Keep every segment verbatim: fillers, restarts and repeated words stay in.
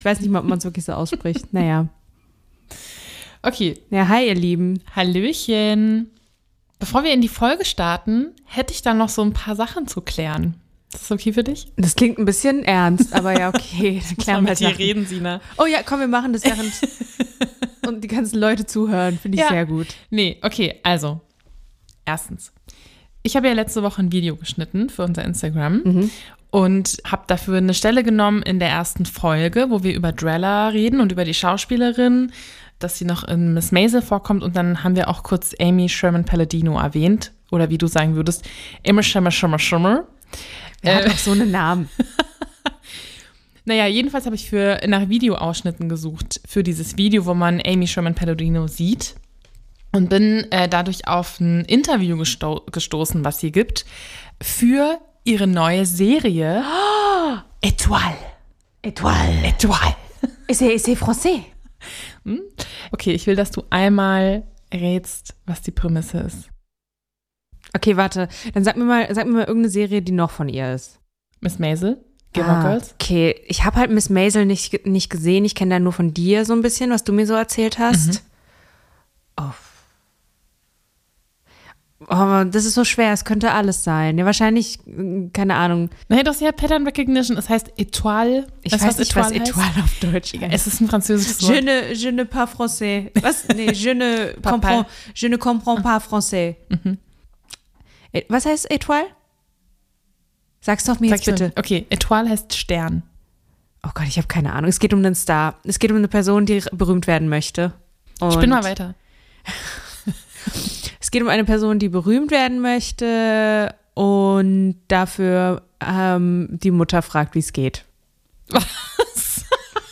Ich weiß nicht mal, ob man es wirklich so ausspricht. Naja. Okay. Ja, hi ihr Lieben. Hallöchen. Bevor wir in die Folge starten, hätte ich da noch so ein paar Sachen zu klären. Ist das okay für dich? Das klingt ein bisschen ernst, aber ja, okay. Dann klären wir mit dir Sachen. reden, Sina. Oh ja, komm, wir machen das während und die ganzen Leute zuhören. Finde ich Ja. sehr gut. Nee, okay, also. Erstens. Ich habe ja letzte Woche ein Video geschnitten für unser Instagram Mhm. und habe dafür eine Stelle genommen in der ersten Folge, wo wir über Drella reden und über die Schauspielerin, dass sie noch in Miss Maisel vorkommt. Und dann haben wir auch kurz Amy Sherman-Palladino erwähnt. Oder wie du sagen würdest, Amy Sherman, Sherman, Sherman. Wer hat doch so einen Namen? Naja, jedenfalls habe ich für nach Videoausschnitten gesucht für dieses Video, wo man Amy Sherman-Palladino sieht. Und bin äh, dadurch auf ein Interview gesto- gestoßen, was sie gibt, für ihre neue Serie oh, Étoile. Étoile. Étoile. C'est, c'est français. Hm? Okay, ich will, dass du einmal rätst, was die Prämisse ist. Okay, warte. Dann sag mir mal, sag mir mal irgendeine Serie, die noch von ihr ist. Miss Maisel? Gilmore Ah, Girls? okay, ich habe halt Miss Maisel nicht, nicht gesehen. Ich kenne da nur von dir so ein bisschen, was du mir so erzählt hast. Mhm. Oh. Oh, das ist so schwer. Es könnte alles sein. Ja, wahrscheinlich, keine Ahnung. Nein, doch, sie hat Pattern Recognition. Es heißt Étoile. Ich weißt weiß du, nicht, was heißt? Étoile auf Deutsch Egal, heißt. es ist ein französisches Wort. Je ne, je ne pas français. Was? Nee, je ne Pas comprends, je ne comprends pas français. Mhm. Was heißt Étoile? Sag's doch mir Sag jetzt ich bitte. mal. Okay, Étoile heißt Stern. Oh Gott, ich habe keine Ahnung. Es geht um einen Star. Es geht um eine Person, die berühmt werden möchte. Und Spinn mal weiter. Es geht um eine Person, die berühmt werden möchte und dafür ähm, die Mutter fragt, wie es geht. Was?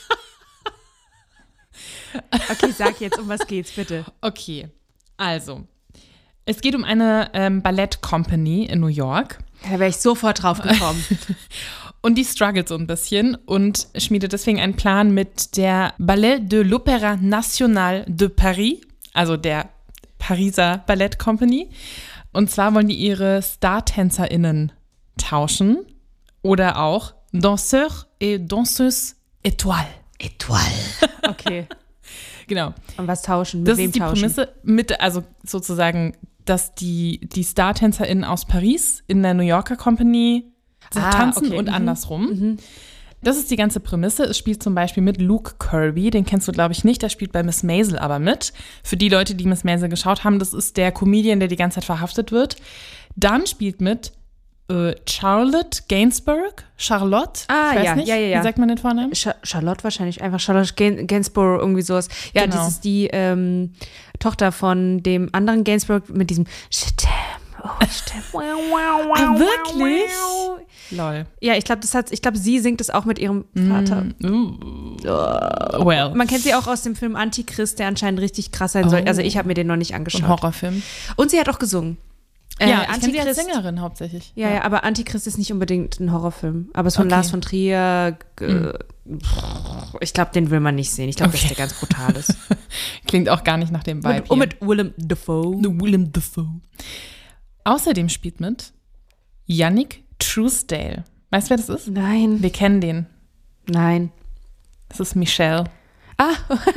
Okay, sag jetzt, um was geht's, bitte. Okay, also. Es geht um eine ähm, Ballett-Company in New York. Da wäre ich sofort drauf gekommen. Und die struggelt so ein bisschen und schmiedet deswegen einen Plan mit der Ballet de l'Opéra National de Paris, also der Pariser Ballet Company. Und zwar wollen die ihre StartänzerInnen tauschen oder auch Danseurs et Danseuses Étoile. Étoile. Okay. Genau. Und was tauschen? Mit Das wem ist die tauschen? Prämisse, mit, also sozusagen, dass die, die StartänzerInnen aus Paris in der New Yorker Company Ah, tanzen okay. und Mhm. andersrum. Mhm. Das ist die ganze Prämisse. Es spielt zum Beispiel mit Luke Kirby, den kennst du, glaube ich, nicht. Der spielt bei Miss Maisel aber mit. Für die Leute, die Miss Maisel geschaut haben, das ist der Comedian, der die ganze Zeit verhaftet wird. Dann spielt mit äh, Charlotte Gainsbourg. Charlotte? Ah, ich weiß ja, nicht. ja, ja, ja. Wie sagt man den Vornamen? Cha- Charlotte wahrscheinlich, einfach Charlotte Gain- Gainsborough, irgendwie sowas. Ja, Genau. das ist die ähm, Tochter von dem anderen Gainsborough mit diesem Shit. Oh, shit. Wow, wow, wow, Ah, wirklich? wow. Lol. Ja, ich glaube, das hat, ich glaube, sie singt es auch mit ihrem Vater. Mm, uh. Well. Man kennt sie auch aus dem Film Antichrist, der anscheinend richtig krass sein soll. Oh. Also ich habe mir den noch nicht Ein angeschaut. Horrorfim. Und sie hat auch gesungen. Äh, Ja, ich kenne sie als Antichrist. Sängerin hauptsächlich. Ja, ja, aber Antichrist ist nicht unbedingt ein Horrorfilm. Aber es ist von Okay. Lars von Trier. Äh, Ich glaube, den will man nicht sehen. Ich glaube, Okay. dass der ganz brutal ist. Klingt auch gar nicht nach dem Vibe Und, und hier. mit Willem Dafoe. Willem Dafoe. Außerdem spielt mit Yannick Truesdale. Weißt du, wer das ist? Nein, Wir kennen den. nein. Das ist Michel. Ah.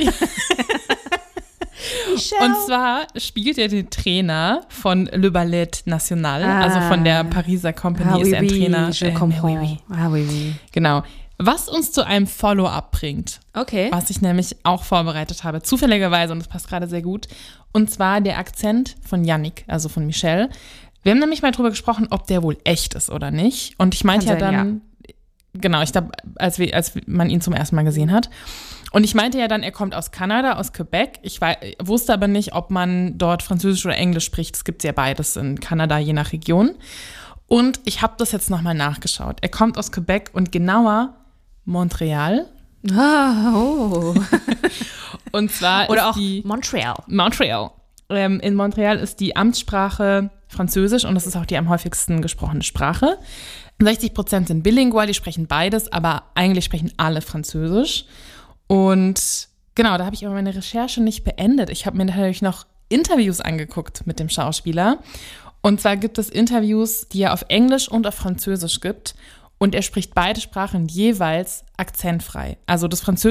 Michelle. Und zwar spielt er den Trainer von Le Ballet National, Ah. also von der Pariser Company Ah, ist oui, er ein oui, Trainer. je Äh, comprends. oui, oui. Ah, oui, oui. Genau. Was uns zu einem Follow-up bringt, Okay. was ich nämlich auch vorbereitet habe, zufälligerweise, und das passt gerade sehr gut, und zwar der Akzent von Yannick, also von Michel. Wir haben nämlich mal drüber gesprochen, ob der wohl echt ist oder nicht. Und ich meinte ja Kann sein, dann, genau, ich glaube, als, wir- als man ihn zum ersten Mal gesehen hat. Und ich meinte ja dann, er kommt aus Kanada, aus Quebec. Ich wei- wusste aber nicht, ob man dort Französisch oder Englisch spricht. Es gibt ja beides in Kanada, je nach Region. Und ich habe das jetzt nochmal nachgeschaut. Er kommt aus Quebec und genauer Montreal. Ah, oh. Und zwar Oder ist auch die Montreal. Montreal. Ähm, in Montreal ist die Amtssprache Französisch und das ist auch die am häufigsten gesprochene Sprache. sechzig Prozent sind bilingual, die sprechen beides, aber eigentlich sprechen alle Französisch. Und genau, da habe ich aber meine Recherche nicht beendet. Ich habe mir natürlich noch Interviews angeguckt mit dem Schauspieler. Und zwar gibt es Interviews, die er auf Englisch und auf Französisch gibt. und er spricht beide Sprachen jeweils akzentfrei. Also das Französische